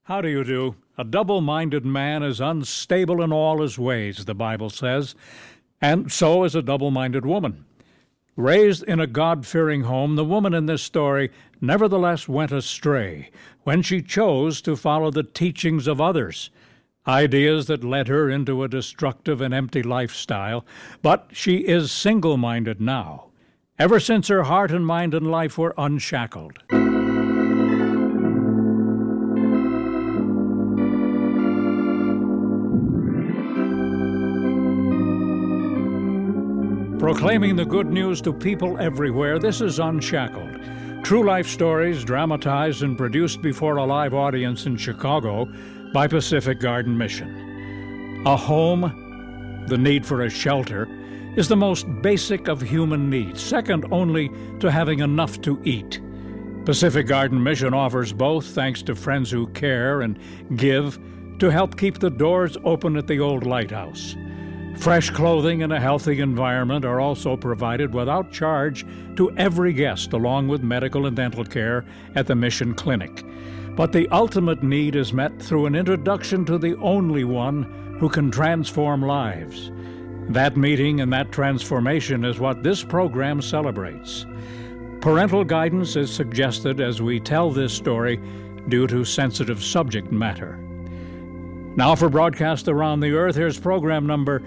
How do you do? A double-minded man is unstable in all his ways, the Bible says, and so is a double-minded woman. Raised in a God-fearing home, the woman in this story nevertheless went astray when she chose to follow the teachings of others, ideas that led her into a destructive and empty lifestyle. But she is single-minded now, ever since her heart and mind and life were unshackled. Proclaiming the good news to people everywhere, this is Unshackled. True life stories dramatized and produced before a live audience in Chicago by Pacific Garden Mission. A home, the need for a shelter, is the most basic of human needs, second only to having enough to eat. Pacific Garden Mission offers both thanks to friends who care and give to help keep the doors open at the old lighthouse. Fresh clothing and a healthy environment are also provided without charge to every guest, along with medical and dental care at the Mission Clinic. But the ultimate need is met through an introduction to the only one who can transform lives. That meeting and that transformation is what this program celebrates. Parental guidance is suggested as we tell this story due to sensitive subject matter. Now for broadcast around the earth, here's program number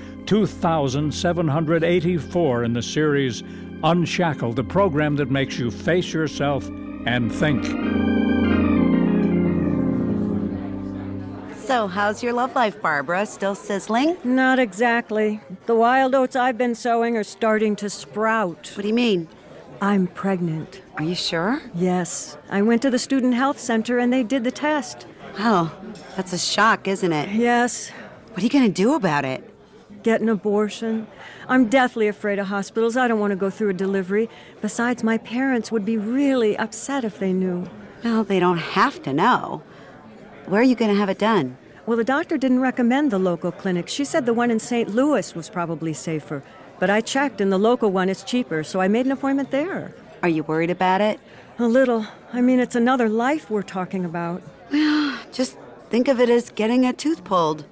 2784 in the series Unshackled, the program that makes you face yourself and think. So, how's your love life, Barbara? Still sizzling? Not exactly. The wild oats I've been sowing are starting to sprout. What do you mean? I'm pregnant. Are you sure? Yes. I went to the Student Health Center and they did the test. Oh, that's a shock, isn't it? Yes. What are you going to do about it? Get an abortion. I'm deathly afraid of hospitals. I don't want to go through a delivery. Besides, my parents would be really upset if they knew. Well, they don't have to know. Where are you going to have it done? Well, the doctor didn't recommend the local clinic. She said the one in St. Louis was probably safer. But I checked, and the local one is cheaper, so I made an appointment there. Are you worried about it? A little. I mean, it's another life we're talking about. Well, just think of it as getting a tooth pulled.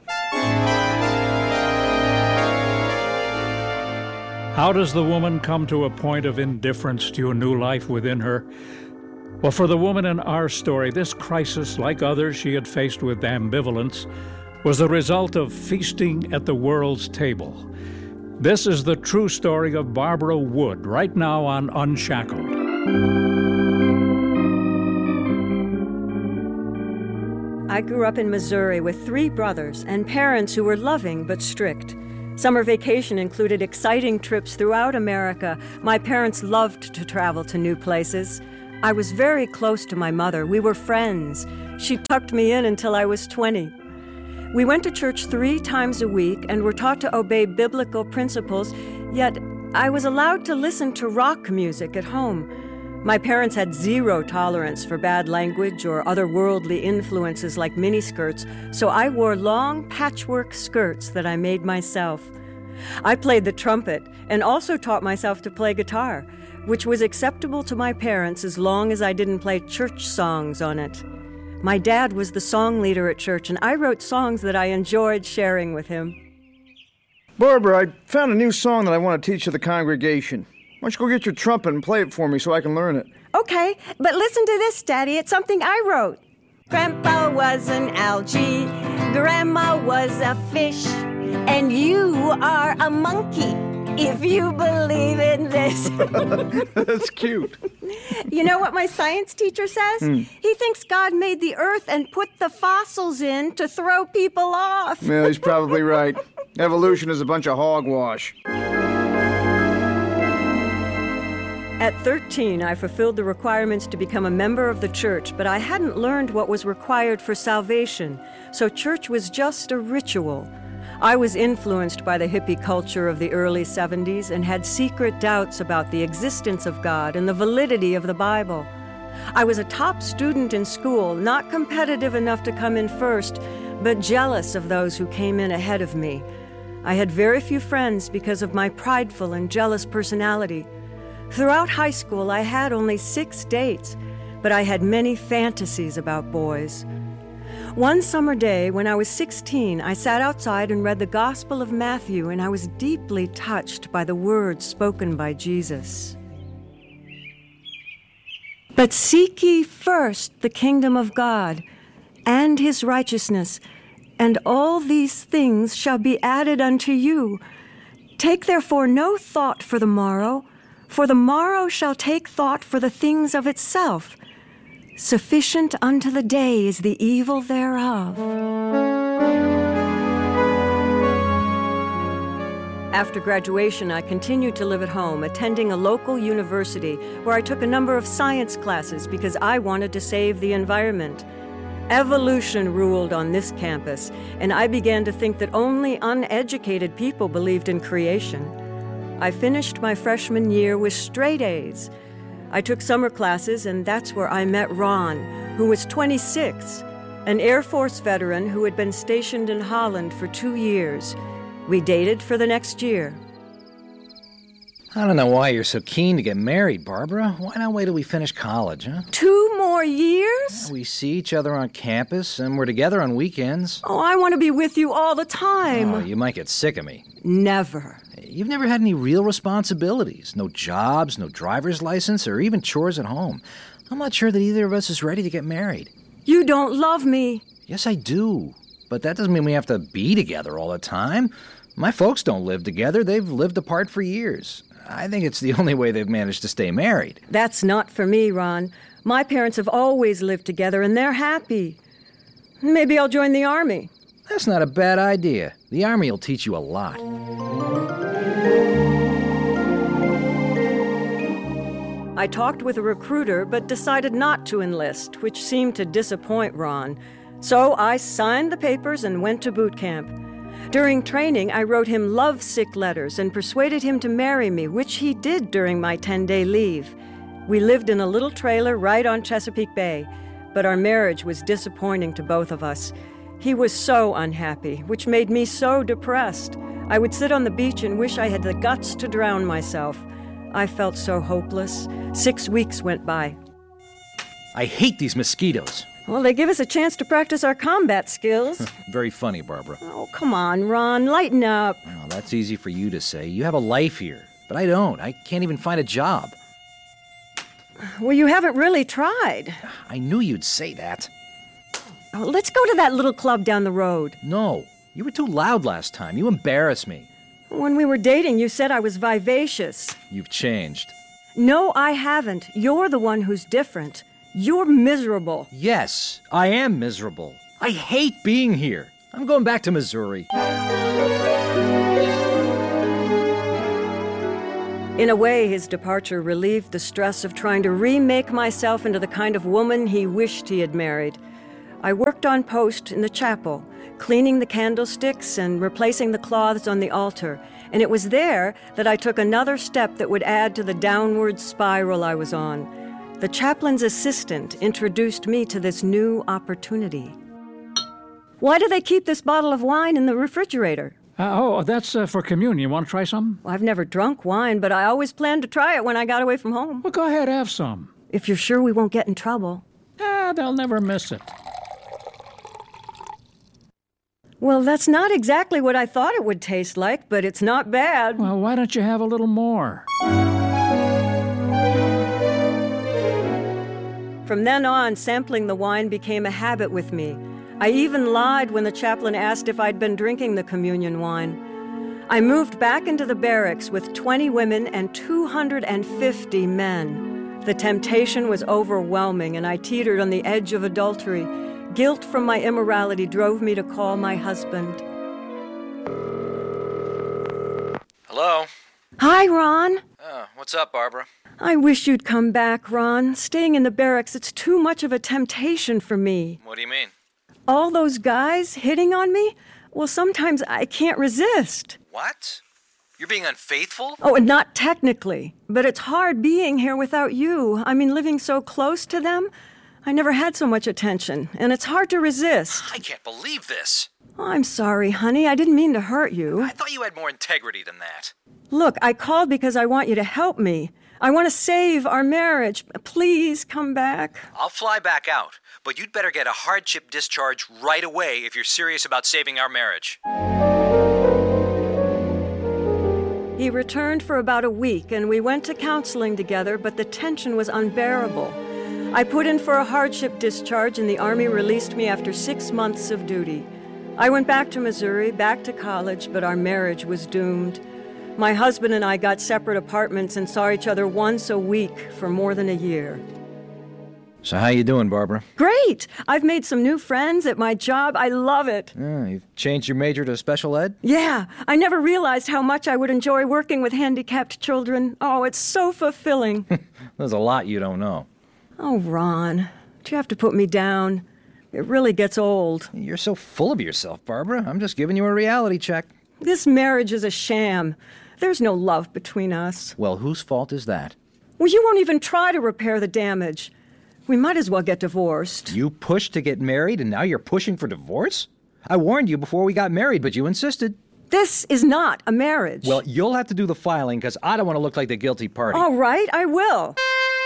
How does the woman come to a point of indifference to a new life within her? Well, for the woman in our story, this crisis, like others she had faced with ambivalence, was the result of feasting at the world's table. This is the true story of Barbara Wood, right now on Unshackled. I grew up in Missouri with 3 brothers and parents who were loving but strict. Summer vacation included exciting trips throughout America. My parents loved to travel to new places. I was very close to my mother. We were friends. She tucked me in until I was 20. We went to church 3 times a week and were taught to obey biblical principles, yet I was allowed to listen to rock music at home. My parents had 0 tolerance for bad language or other worldly influences like miniskirts, so I wore long patchwork skirts that I made myself. I played the trumpet and also taught myself to play guitar, which was acceptable to my parents as long as I didn't play church songs on it. My dad was the song leader at church, and I wrote songs that I enjoyed sharing with him. Barbara, I found a new song that I want to teach to the congregation. Why don't you go get your trumpet and play it for me so I can learn it? Okay, but listen to this, Daddy. It's something I wrote. Grandpa was an algae, Grandma was a fish, and you are a monkey, if you believe in this. That's cute. You know what my science teacher says? He thinks God made the earth and put the fossils in to throw people off. Yeah, he's probably right. Evolution is a bunch of hogwash. At 13, I fulfilled the requirements to become a member of the church, but I hadn't learned what was required for salvation, so church was just a ritual. I was influenced by the hippie culture of the early 70s and had secret doubts about the existence of God and the validity of the Bible. I was a top student in school, not competitive enough to come in first, but jealous of those who came in ahead of me. I had very few friends because of my prideful and jealous personality. Throughout high school, I had only 6 dates, but I had many fantasies about boys. One summer day, when I was 16, I sat outside and read the Gospel of Matthew, and I was deeply touched by the words spoken by Jesus. But seek ye first the kingdom of God and his righteousness, and all these things shall be added unto you. Take therefore no thought for the morrow shall take thought for the things of itself. Sufficient unto the day is the evil thereof. After graduation, I continued to live at home, attending a local university where I took a number of science classes because I wanted to save the environment. Evolution ruled on this campus, and I began to think that only uneducated people believed in creation. I finished my freshman year with straight A's. I took summer classes, and that's where I met Ron, who was 26, an Air Force veteran who had been stationed in Holland for 2 years. We dated for the next year. I don't know why you're so keen to get married, Barbara. Why not wait till we finish college, huh? 2 more years? We see each other on campus, and we're together on weekends. Oh, I want to be with you all the time. Oh, you might get sick of me. Never. You've never had any real responsibilities. No jobs, no driver's license, or even chores at home. I'm not sure that either of us is ready to get married. You don't love me. Yes, I do. But that doesn't mean we have to be together all the time. My folks don't live together. They've lived apart for years. I think it's the only way they've managed to stay married. That's not for me, Ron. My parents have always lived together, and they're happy. Maybe I'll join the Army. That's not a bad idea. The Army will teach you a lot. I talked with a recruiter, but decided not to enlist, which seemed to disappoint Ron. So I signed the papers and went to boot camp. During training, I wrote him lovesick letters and persuaded him to marry me, which he did during my 10-day leave. We lived in a little trailer right on Chesapeake Bay, but our marriage was disappointing to both of us. He was so unhappy, which made me so depressed. I would sit on the beach and wish I had the guts to drown myself. I felt so hopeless. 6 weeks went by. I hate these mosquitoes. Well, they give us a chance to practice our combat skills. Very funny, Barbara. Oh, come on, Ron, lighten up. Well, that's easy for you to say. You have a life here, but I don't. I can't even find a job. Well, you haven't really tried. I knew you'd say that. Oh, let's go to that little club down the road. No, you were too loud last time. You embarrass me. When we were dating, you said I was vivacious. You've changed. No, I haven't. You're the one who's different. You're miserable. Yes, I am miserable. I hate being here. I'm going back to Missouri. In a way, his departure relieved the stress of trying to remake myself into the kind of woman he wished he had married. I worked on post in the chapel, cleaning the candlesticks and replacing the cloths on the altar, and it was there that I took another step that would add to the downward spiral I was on. The chaplain's assistant introduced me to this new opportunity. Why do they keep this bottle of wine in the refrigerator? That's for communion. You want to try some? Well, I've never drunk wine, but I always planned to try it when I got away from home. Well, go ahead, have some. If you're sure we won't get in trouble. They'll never miss it. Well, that's not exactly what I thought it would taste like, but it's not bad. Well, why don't you have a little more? From then on, sampling the wine became a habit with me. I even lied when the chaplain asked if I'd been drinking the communion wine. I moved back into the barracks with 20 women and 250 men. The temptation was overwhelming, and I teetered on the edge of adultery. Guilt from my immorality drove me to call my husband. Hello? Hi, Ron. What's up, Barbara? I wish you'd come back, Ron. Staying in the barracks, it's too much of a temptation for me. What do you mean? All those guys hitting on me? Well, sometimes I can't resist. What? You're being unfaithful? Oh, and not technically. But it's hard being here without you. I mean, living so close to them. I never had so much attention, and it's hard to resist. I can't believe this. Oh, I'm sorry, honey. I didn't mean to hurt you. I thought you had more integrity than that. Look, I called because I want you to help me. I want to save our marriage. Please come back. I'll fly back out, but you'd better get a hardship discharge right away if you're serious about saving our marriage. He returned for about a week, and we went to counseling together, but the tension was unbearable. I put in for a hardship discharge, and the Army released me after 6 months of duty. I went back to Missouri, back to college, but our marriage was doomed. My husband and I got separate apartments and saw each other once a week for more than a year. So how you doing, Barbara? Great! I've made some new friends at my job. I love it. You've changed your major to special ed? Yeah, I never realized how much I would enjoy working with handicapped children. Oh, it's so fulfilling. There's a lot you don't know. Oh, Ron, do you have to put me down? It really gets old. You're so full of yourself, Barbara. I'm just giving you a reality check. This marriage is a sham. There's no love between us. Well, whose fault is that? Well, you won't even try to repair the damage. We might as well get divorced. You pushed to get married, and now you're pushing for divorce? I warned you before we got married, but you insisted. This is not a marriage. Well, you'll have to do the filing, because I don't want to look like the guilty party. All right, I will.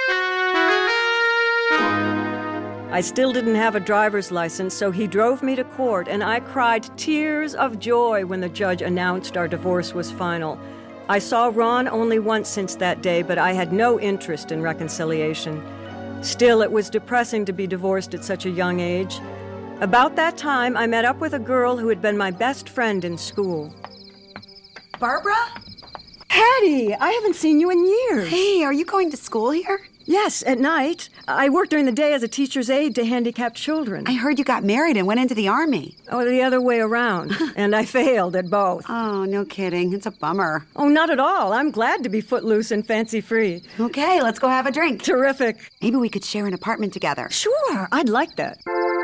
I still didn't have a driver's license, so he drove me to court, and I cried tears of joy when the judge announced our divorce was final. I saw Ron only once since that day, but I had no interest in reconciliation. Still, it was depressing to be divorced at such a young age. About that time, I met up with a girl who had been my best friend in school. Barbara? Patty, I haven't seen you in years. Hey, are you going to school here? Yes, at night. I work during the day as a teacher's aide to handicapped children. I heard you got married and went into the Army. Oh, the other way around. And I failed at both. Oh, no kidding. It's a bummer. Oh, not at all. I'm glad to be footloose and fancy-free. Okay, let's go have a drink. Terrific. Maybe we could share an apartment together. Sure, I'd like that.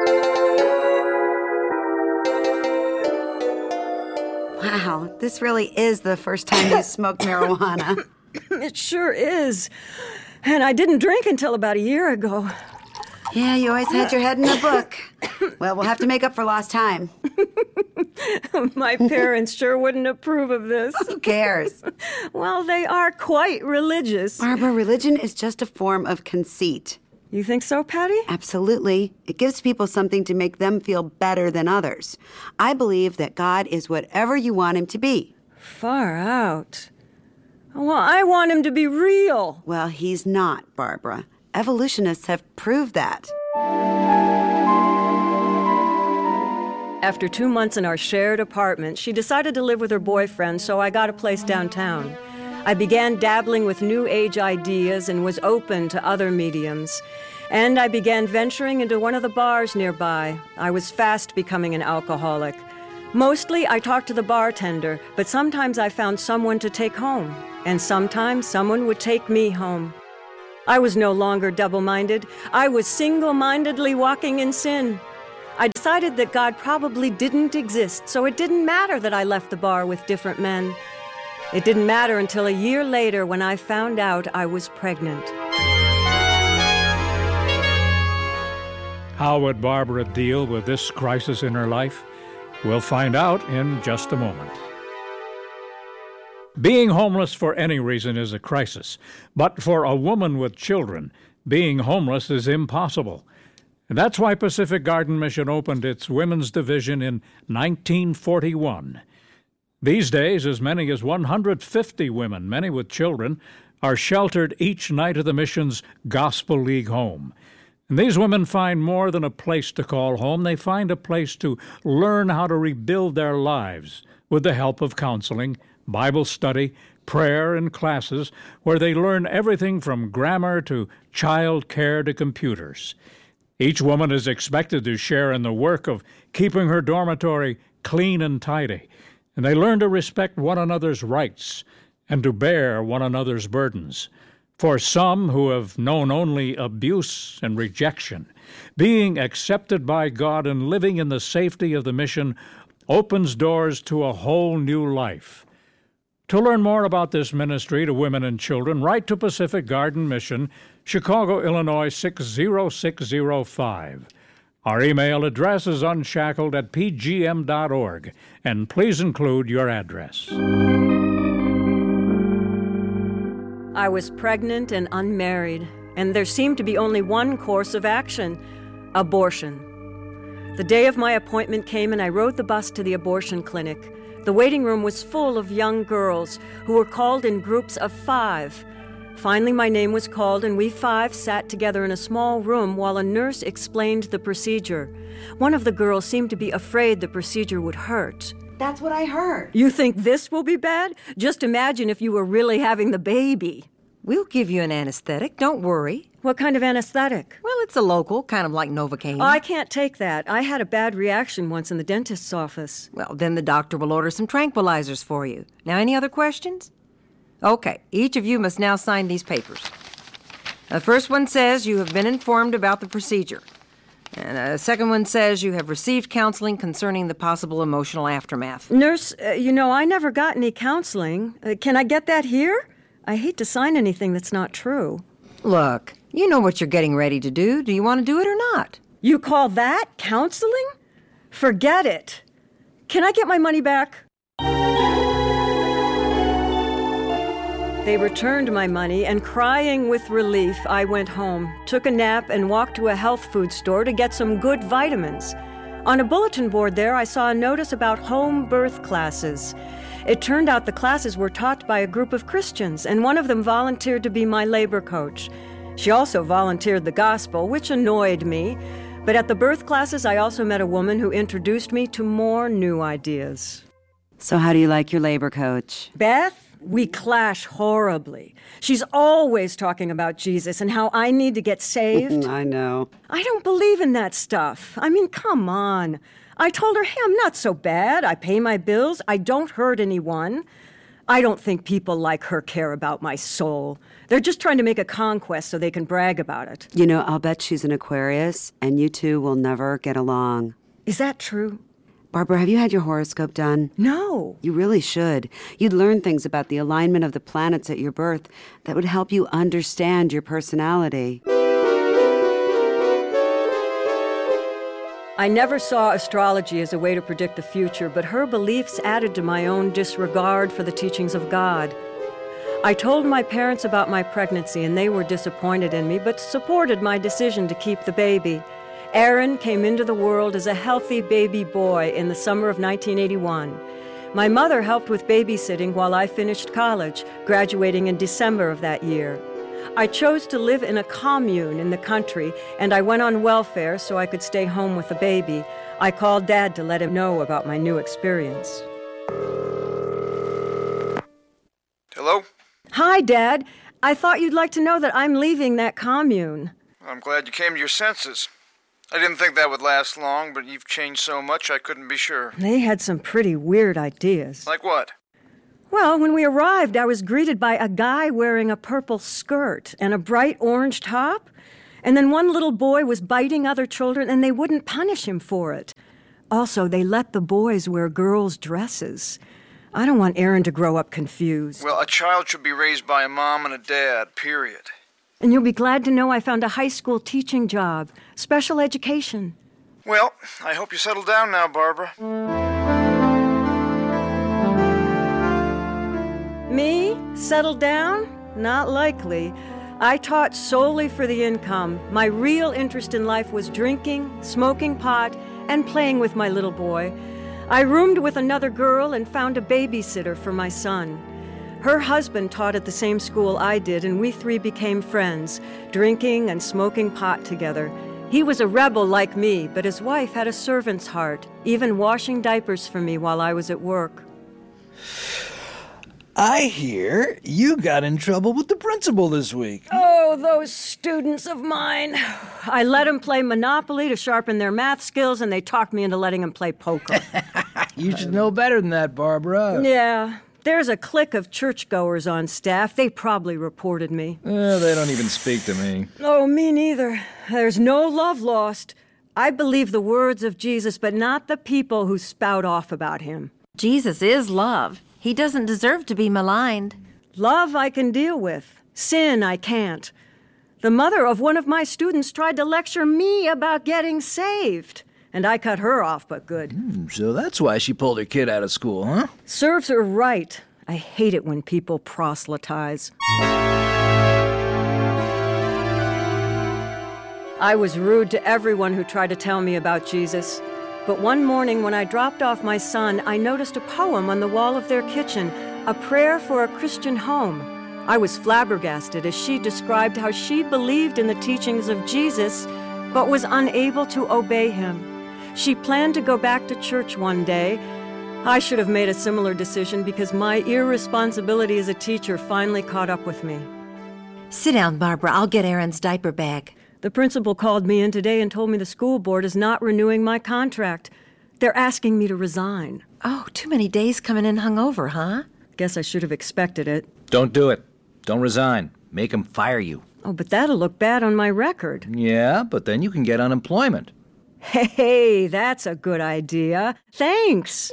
Wow, this really is the first time you smoked marijuana. It sure is. And I didn't drink until about a year ago. Yeah, you always had your head in a book. Well, we'll have to make up for lost time. My parents sure wouldn't approve of this. Who cares? Well, they are quite religious. Barbara, religion is just a form of conceit. You think so, Patty? Absolutely. It gives people something to make them feel better than others. I believe that God is whatever you want him to be. Far out. Well, I want him to be real. Well, he's not, Barbara. Evolutionists have proved that. After 2 months in our shared apartment, she decided to live with her boyfriend, so I got a place downtown. I began dabbling with New Age ideas and was open to other mediums. And I began venturing into one of the bars nearby. I was fast becoming an alcoholic. Mostly, I talked to the bartender, but sometimes I found someone to take home. And sometimes someone would take me home. I was no longer double-minded. I was single-mindedly walking in sin. I decided that God probably didn't exist, so it didn't matter that I left the bar with different men. It didn't matter until a year later when I found out I was pregnant. How would Barbara deal with this crisis in her life? We'll find out in just a moment. Being homeless for any reason is a crisis, but for a woman with children, being homeless is impossible. And that's why Pacific Garden Mission opened its women's division in 1941. These days, as many as 150 women, many with children, are sheltered each night of the mission's Gospel League home. And these women find more than a place to call home. They find a place to learn how to rebuild their lives with the help of counseling, Bible study, prayer, and classes where they learn everything from grammar to child care to computers. Each woman is expected to share in the work of keeping her dormitory clean and tidy, and they learn to respect one another's rights and to bear one another's burdens. For some who have known only abuse and rejection, being accepted by God and living in the safety of the mission opens doors to a whole new life. To learn more about this ministry to women and children, write to Pacific Garden Mission, Chicago, Illinois 60605. Our email address is unshackled@pgm.org, and please include your address. I was pregnant and unmarried, and there seemed to be only one course of action: abortion. The day of my appointment came, and I rode the bus to the abortion clinic. The waiting room was full of young girls who were called in groups of 5. Finally, my name was called, and we 5 sat together in a small room while a nurse explained the procedure. One of the girls seemed to be afraid the procedure would hurt. That's what I heard. You think this will be bad? Just imagine if you were really having the baby. We'll give you an anesthetic, don't worry. What kind of anesthetic? Well, it's a local, kind of like Novocaine. Oh, I can't take that. I had a bad reaction once in the dentist's office. Well, then the doctor will order some tranquilizers for you. Now, any other questions? Okay, each of you must now sign these papers. The first one says you have been informed about the procedure. And the second one says you have received counseling concerning the possible emotional aftermath. Nurse, I never got any counseling. Can I get that here? I hate to sign anything that's not true. Look, you know what you're getting ready to do. Do you want to do it or not? You call that counseling? Forget it. Can I get my money back? They returned my money, and crying with relief, I went home, took a nap, and walked to a health food store to get some good vitamins. On a bulletin board there, I saw a notice about home birth classes. It turned out the classes were taught by a group of Christians, and one of them volunteered to be my labor coach. She also volunteered the gospel, which annoyed me. But at the birth classes, I also met a woman who introduced me to more new ideas. So how do you like your labor coach? Beth? We clash horribly. She's always talking about Jesus and how I need to get saved. I know. I don't believe in that stuff. I mean, come on. I told her, hey, I'm not so bad. I pay my bills. I don't hurt anyone. I don't think people like her care about my soul. They're just trying to make a conquest so they can brag about it. I'll bet she's an Aquarius, and you two will never get along. Is that true? Barbara, have you had your horoscope done? No. You really should. You'd learn things about the alignment of the planets at your birth that would help you understand your personality. I never saw astrology as a way to predict the future, but her beliefs added to my own disregard for the teachings of God. I told my parents about my pregnancy, and they were disappointed in me, but supported my decision to keep the baby. Aaron came into the world as a healthy baby boy in the summer of 1981. My mother helped with babysitting while I finished college, graduating in December of that year. I chose to live in a commune in the country, and I went on welfare so I could stay home with the baby. I called Dad to let him know about my new experience. Hello? Hi, Dad. I thought you'd like to know that I'm leaving that commune. I'm glad you came to your senses. I didn't think that would last long, but you've changed so much I couldn't be sure. They had some pretty weird ideas. Like what? Well, when we arrived, I was greeted by a guy wearing a purple skirt and a bright orange top. And then one little boy was biting other children, and they wouldn't punish him for it. Also, they let the boys wear girls' dresses. I don't want Aaron to grow up confused. Well, a child should be raised by a mom and a dad, period. And you'll be glad to know I found a high school teaching job, special education. Well, I hope you settle down now, Barbara. Me? Settle down? Not likely. I taught solely for the income. My real interest in life was drinking, smoking pot, and playing with my little boy. I roomed with another girl and found a babysitter for my son. Her husband taught at the same school I did, and we 3 became friends, drinking and smoking pot together. He was a rebel like me, but his wife had a servant's heart, even washing diapers for me while I was at work. I hear you got in trouble with the principal this week. Oh, those students of mine. I let them play Monopoly to sharpen their math skills, and they talked me into letting them play poker. You should know better than that, Barbara. Yeah. There's a clique of churchgoers on staff. They probably reported me. They don't even speak to me. Oh, me neither. There's no love lost. I believe the words of Jesus, but not the people who spout off about him. Jesus is love. He doesn't deserve to be maligned. Love I can deal with. Sin I can't. The mother of one of my students tried to lecture me about getting saved. And I cut her off, but good. So that's why she pulled her kid out of school, huh? Serves her right. I hate it when people proselytize. I was rude to everyone who tried to tell me about Jesus. But one morning when I dropped off my son, I noticed a poem on the wall of their kitchen, a prayer for a Christian home. I was flabbergasted as she described how she believed in the teachings of Jesus, but was unable to obey him. She planned to go back to church one day. I should have made a similar decision because my irresponsibility as a teacher finally caught up with me. Sit down, Barbara. I'll get Aaron's diaper bag. The principal called me in today and told me the school board is not renewing my contract. They're asking me to resign. Oh, too many days coming in hungover, huh? Guess I should have expected it. Don't do it. Don't resign. Make them fire you. Oh, but that'll look bad on my record. Yeah, but then you can get unemployment. Hey, that's a good idea. Thanks.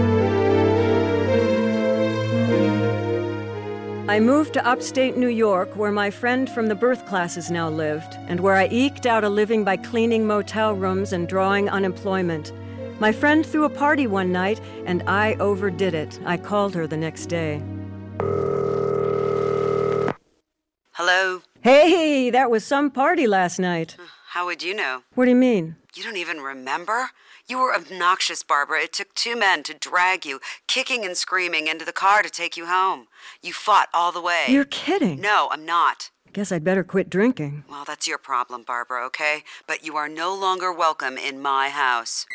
I moved to upstate New York, where my friend from the birth classes now lived, and where I eked out a living by cleaning motel rooms and drawing unemployment. My friend threw a party one night, and I overdid it. I called her the next day. Hello? Hey, that was some party last night. How would you know? What do you mean? You don't even remember? You were obnoxious, Barbara. It took 2 men to drag you, kicking and screaming, into the car to take you home. You fought all the way. You're kidding. No, I'm not. Guess I'd better quit drinking. Well, that's your problem, Barbara, okay? But you are no longer welcome in my house.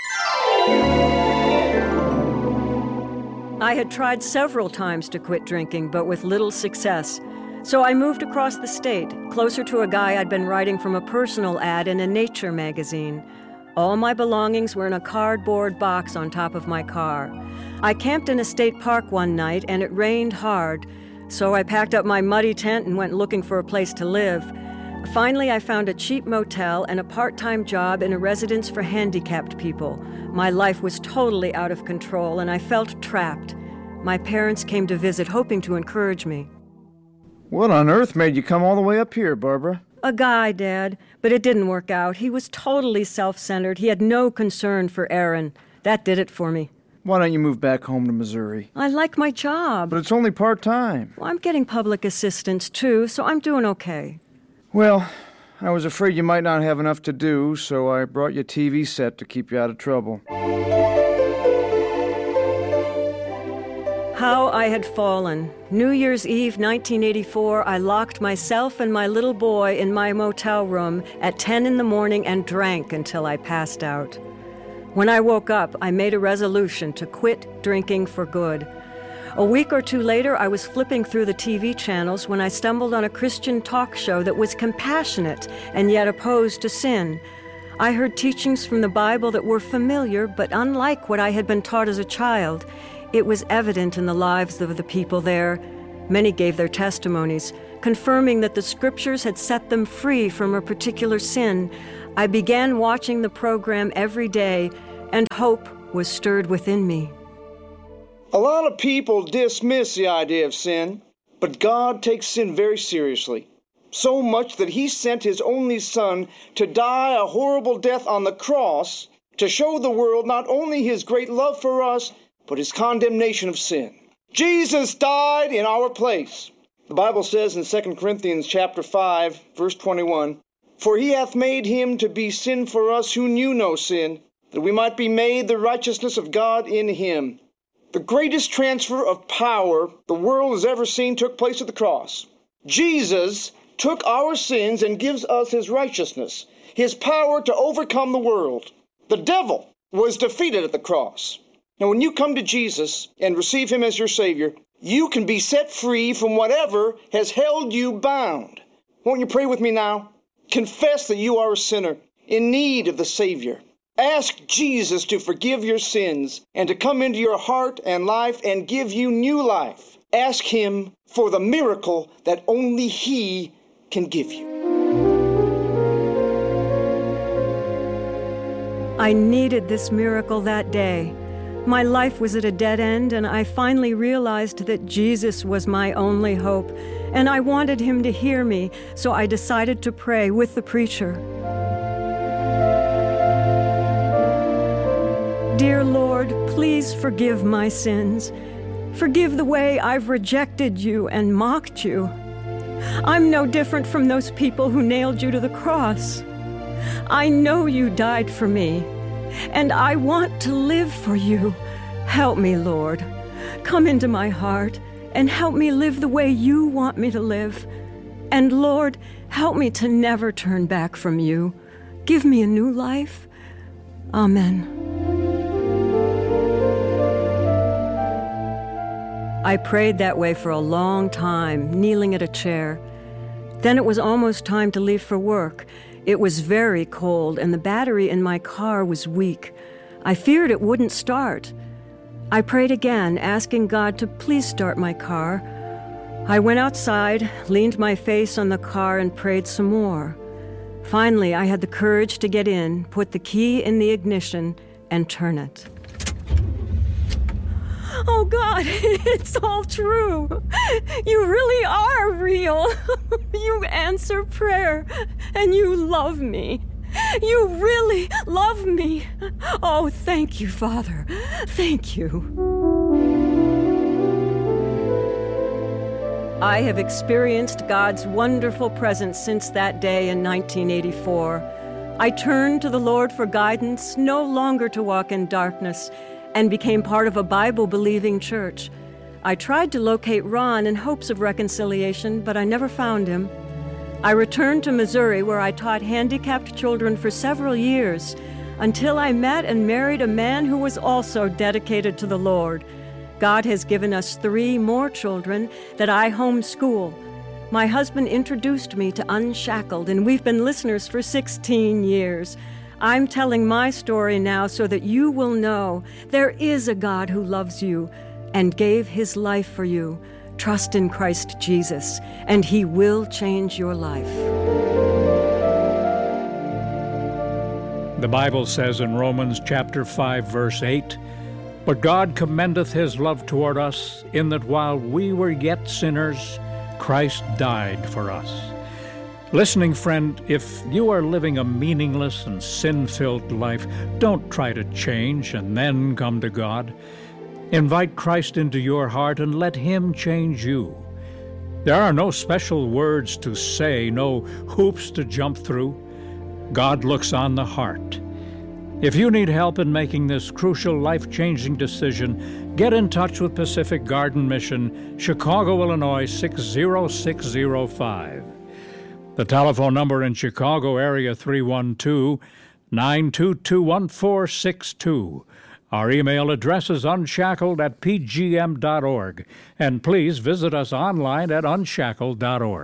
I had tried several times to quit drinking, but with little success. So I moved across the state, closer to a guy I'd been writing from a personal ad in a nature magazine. All my belongings were in a cardboard box on top of my car. I camped in a state park one night, and it rained hard, so I packed up my muddy tent and went looking for a place to live. Finally, I found a cheap motel and a part-time job in a residence for handicapped people. My life was totally out of control, and I felt trapped. My parents came to visit, hoping to encourage me. What on earth made you come all the way up here, Barbara? A guy, Dad, but it didn't work out. He was totally self-centered. He had no concern for Aaron. That did it for me. Why don't you move back home to Missouri? I like my job. But it's only part-time. Well, I'm getting public assistance, too, so I'm doing okay. Well, I was afraid you might not have enough to do, so I brought you a TV set to keep you out of trouble. How I had fallen. New Year's Eve, 1984, I locked myself and my little boy in my motel room at 10 in the morning and drank until I passed out. When I woke up, I made a resolution to quit drinking for good. A week or two later, I was flipping through the TV channels when I stumbled on a Christian talk show that was compassionate and yet opposed to sin. I heard teachings from the Bible that were familiar, but unlike what I had been taught as a child. It was evident in the lives of the people there. Many gave their testimonies, confirming that the scriptures had set them free from a particular sin. I began watching the program every day, and hope was stirred within me. A lot of people dismiss the idea of sin, but God takes sin very seriously. So much that he sent his only son to die a horrible death on the cross to show the world not only his great love for us, but his condemnation of sin. Jesus died in our place. The Bible says in 2 Corinthians chapter 5, verse 21, "For he hath made him to be sin for us who knew no sin, that we might be made the righteousness of God in him." The greatest transfer of power the world has ever seen took place at the cross. Jesus took our sins and gives us his righteousness, his power to overcome the world. The devil was defeated at the cross. Now, when you come to Jesus and receive him as your Savior, you can be set free from whatever has held you bound. Won't you pray with me now? Confess that you are a sinner in need of the Savior. Ask Jesus to forgive your sins and to come into your heart and life and give you new life. Ask him for the miracle that only he can give you. I needed this miracle that day. My life was at a dead end, and I finally realized that Jesus was my only hope, and I wanted him to hear me, so I decided to pray with the preacher. Dear Lord, please forgive my sins. Forgive the way I've rejected you and mocked you. I'm no different from those people who nailed you to the cross. I know you died for me, and I want to live for you. Help me, Lord. Come into my heart and help me live the way you want me to live. And Lord, help me to never turn back from you. Give me a new life. Amen. I prayed that way for a long time, kneeling at a chair. Then it was almost time to leave for work. It was very cold, and the battery in my car was weak. I feared it wouldn't start. I prayed again, asking God to please start my car. I went outside, leaned my face on the car, and prayed some more. Finally, I had the courage to get in, put the key in the ignition, and turn it. Oh, God, it's all true. You really are real. You answer prayer, and you love me. You really love me. Oh, thank you, Father. Thank you. I have experienced God's wonderful presence since that day in 1984. I turned to the Lord for guidance, no longer to walk in darkness, and became part of a Bible-believing church. I tried to locate Ron in hopes of reconciliation, but I never found him. I returned to Missouri, where I taught handicapped children for several years, until I met and married a man who was also dedicated to the Lord. God has given us 3 more children that I homeschool. My husband introduced me to Unshackled, and we've been listeners for 16 years. I'm telling my story now so that you will know there is a God who loves you and gave his life for you. Trust in Christ Jesus, and he will change your life. The Bible says in Romans chapter 5, verse 8, "But God commendeth his love toward us, in that while we were yet sinners, Christ died for us." Listening friend, if you are living a meaningless and sin-filled life, don't try to change and then come to God. Invite Christ into your heart and let him change you. There are no special words to say, no hoops to jump through. God looks on the heart. If you need help in making this crucial life-changing decision, get in touch with Pacific Garden Mission, Chicago, Illinois 60605. The telephone number in Chicago area 312-922-1462. Our email address is unshackled@pgm.org. And please visit us online at unshackled.org.